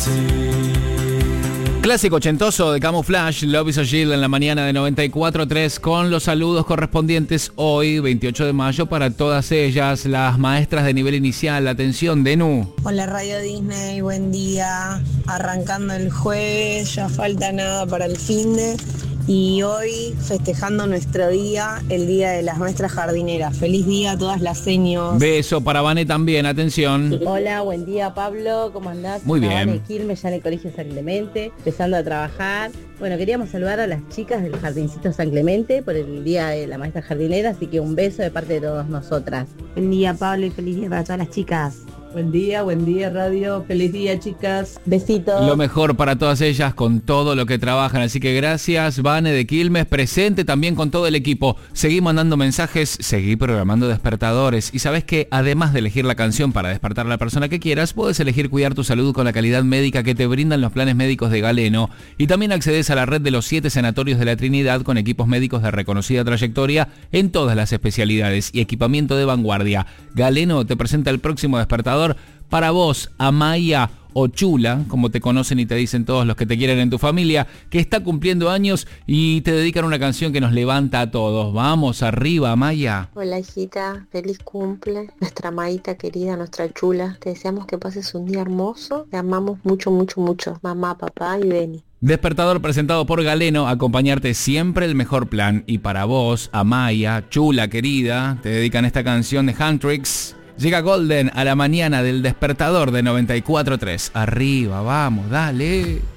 Clásico ochentoso de Camouflage, Love is a Shield en la mañana de 94.3 con los saludos correspondientes hoy, 28 de mayo, para todas ellas, las maestras de nivel inicial. Atención, Denu. Hola Radio Disney, buen día. Arrancando el jueves, ya falta nada para el finde. Y hoy festejando nuestro día, el Día de las Maestras Jardineras. Feliz día a todas las seños. Beso para Vane también, atención. Hola, buen día Pablo, ¿cómo andás? Muy bien. Vane Quilmes, ya en el Colegio San Clemente, empezando a trabajar. Bueno, queríamos saludar a las chicas del Jardincito San Clemente por el Día de la Maestra Jardinera, así que un beso de parte de todas nosotras. Buen día Pablo y feliz día para todas las chicas. Buen día Radio, feliz día chicas. Besitos. Lo mejor para todas ellas con todo lo que trabajan, así que gracias Vane de Quilmes, presente también con todo el equipo. Seguí mandando mensajes, seguí programando despertadores y sabes que además de elegir la canción para despertar a la persona que quieras, puedes elegir cuidar tu salud con la calidad médica que te brindan los planes médicos de Galeno y también accedes a la red de los 7 sanatorios de la Trinidad con equipos médicos de reconocida trayectoria en todas las especialidades y equipamiento de vanguardia. Galeno te presenta el próximo despertador para vos, Amaya o Chula, como te conocen y te dicen todos los que te quieren en tu familia, que está cumpliendo años y te dedican una canción que nos levanta a todos. Vamos, arriba, Amaya. Hola hijita, feliz cumple, nuestra Amayita querida, nuestra Chula. Te deseamos que pases un día hermoso, te amamos mucho, mucho, mucho. Mamá, papá y Beni. Despertador presentado por Galeno, acompañarte siempre el mejor plan. Y para vos, Amaya, Chula querida, te dedican esta canción de Huntrix. Llega Golden a la mañana del despertador de 94.3. Arriba, vamos, dale.